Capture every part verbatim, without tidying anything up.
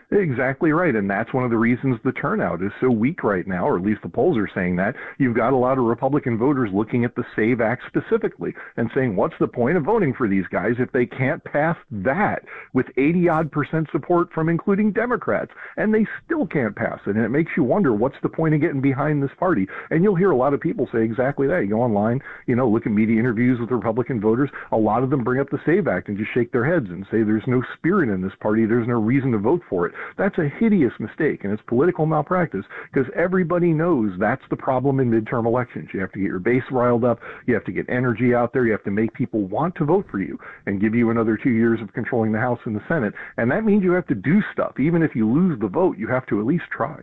Exactly right, and that's one of the reasons the turnout is so weak right now, or at least the polls are saying that. You've got a lot of Republican voters looking at the SAVE Act specifically and saying, what's the point of voting for these guys if they can't pass that with eighty-odd percent support from including Democrats, and they still can't pass it, and it makes you wonder, what's the point of getting behind this party? And you'll hear a lot of people say exactly that. You go online, you know, look at media interviews with Republican voters, a lot of them bring up the SAVE Act and just shake their heads and say there's no spirit in this party, there's no reason to vote for it. That's a hideous mistake, and it's political malpractice, because everybody knows that's the problem in midterm elections. You have to get your base riled up, you have to get energy out there, you have to make people want to vote for you and give you another two years of controlling the House and the Senate, and that means you have to do stuff. Even if you lose the vote, you have to at least try.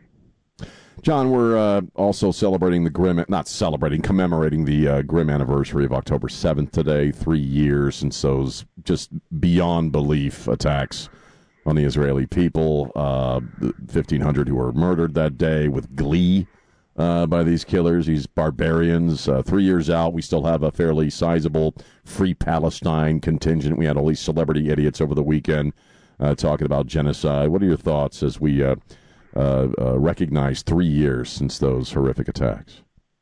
John, we're uh, also celebrating the grim, not celebrating, commemorating the uh, grim anniversary of October seventh today, three years since those just beyond belief attacks on the Israeli people, uh, fifteen hundred who were murdered that day with glee uh, by these killers, these barbarians. Uh, three years out, we still have a fairly sizable Free Palestine contingent. We had all these celebrity idiots over the weekend uh, talking about genocide. What are your thoughts as we uh, uh, uh, recognize three years since those horrific attacks?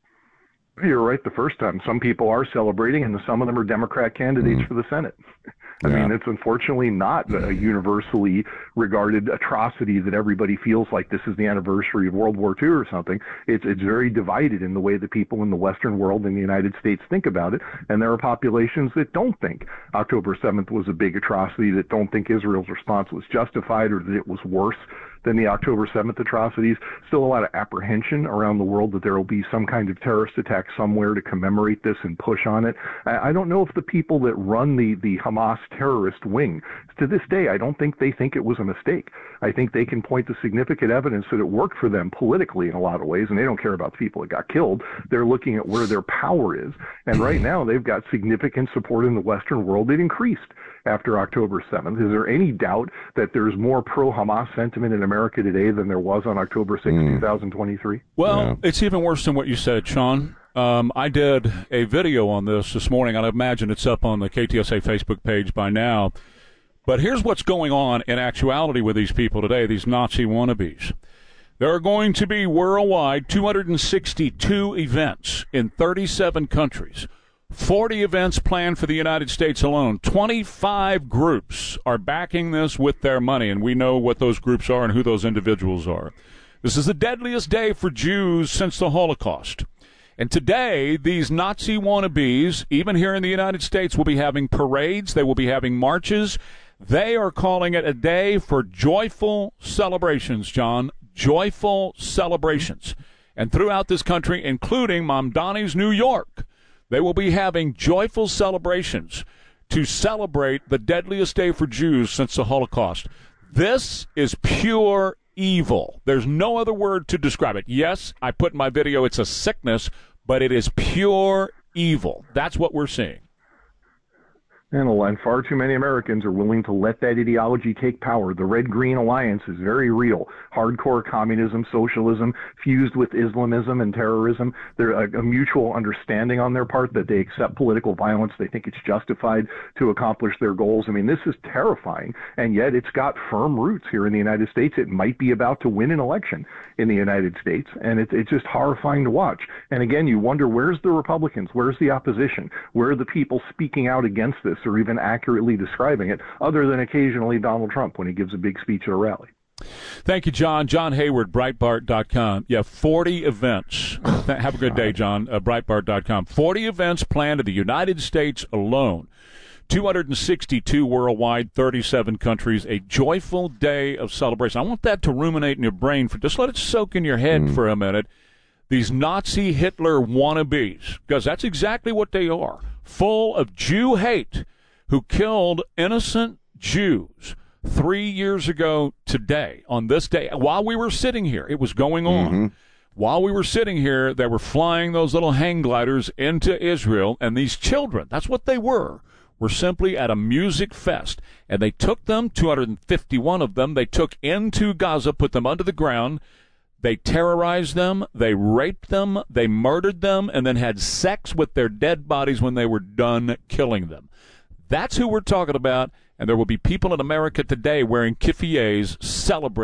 You're right the first time. Some people are celebrating, and some of them are Democrat candidates mm. for the Senate. I yeah. mean, it's unfortunately not a universally regarded atrocity that everybody feels like this is the anniversary of World War Two or something. It's it's very divided in the way that people in the Western world and the United States think about it, and there are populations that don't think October seventh was a big atrocity, that don't think Israel's response was justified or that it was worse than the October seventh atrocities. Still a lot of apprehension around the world that there will be some kind of terrorist attack somewhere to commemorate this and push on it. I, I don't know if the people that run the, the Hamas terrorist wing, to this day, I don't think they think it was a mistake. I think they can point to significant evidence that it worked for them politically in a lot of ways, and they don't care about the people that got killed. They're looking at where their power is. And right now, they've got significant support in the Western world. It increased after October seventh. Is there any doubt that there's more pro-Hamas sentiment in America today than there was on October sixth, mm. two thousand twenty-three? Well, yeah. It's even worse than what you said, Sean. Um, I did a video on this this morning. I imagine it's up on the K T S A Facebook page by now. But here's what's going on in actuality with these people today, these Nazi wannabes. There are going to be worldwide two hundred sixty-two events in thirty-seven countries. forty events planned for the United States alone. twenty-five groups are backing this with their money, and we know what those groups are and who those individuals are. This is the deadliest day for Jews since the Holocaust. And today, these Nazi wannabes, even here in the United States, will be having parades. They will be having marches. They are calling it a day for joyful celebrations, John. Joyful celebrations. And throughout this country, including Mamdani's New York, they will be having joyful celebrations to celebrate the deadliest day for Jews since the Holocaust. This is pure evil. There's no other word to describe it. Yes, I put in my video it's a sickness, but it is pure evil. That's what we're seeing. And far too many Americans are willing to let that ideology take power. The Red-Green Alliance is very real. Hardcore communism, socialism, fused with Islamism and terrorism. There's a, a mutual understanding on their part that they accept political violence. They think it's justified to accomplish their goals. I mean, this is terrifying, and yet it's got firm roots here in the United States. It might be about to win an election in the United States, and it, it's just horrifying to watch. And again, you wonder, where's the Republicans? Where's the opposition? Where are the people speaking out against this or even accurately describing it, other than occasionally Donald Trump when he gives a big speech at a rally? Thank you, John. John Hayward, Breitbart dot com. Yeah, forty events. Have a good day, John. Uh, Breitbart dot com. forty events planned in the United States alone. two hundred sixty-two worldwide, thirty-seven countries. A joyful day of celebration. I want that to ruminate in your brain. For just let it soak in your head mm. for a minute. These Nazi Hitler wannabes, because that's exactly what they are, full of Jew hate, who killed innocent Jews three years ago today, on this day. While we were sitting here, it was going on. Mm-hmm. While we were sitting here, they were flying those little hang gliders into Israel, and these children, that's what they were, were simply at a music fest. And they took them, two hundred fifty-one of them, they took into Gaza, put them under the ground. They terrorized them, they raped them, they murdered them, and then had sex with their dead bodies when they were done killing them. That's who we're talking about, and there will be people in America today wearing kiffiehs celebrating